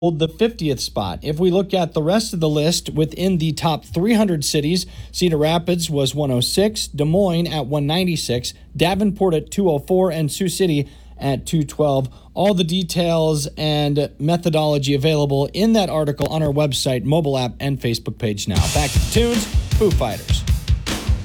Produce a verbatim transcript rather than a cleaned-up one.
hold the fiftieth spot. If we look at the rest of the list within the top three hundred cities, Cedar Rapids was one oh six, Des Moines at one ninety-six, Davenport at two oh four, and Sioux City at two twelve. All the details and methodology available in that article on our website, mobile app, and Facebook page now. Back to the tunes, Foo Fighters.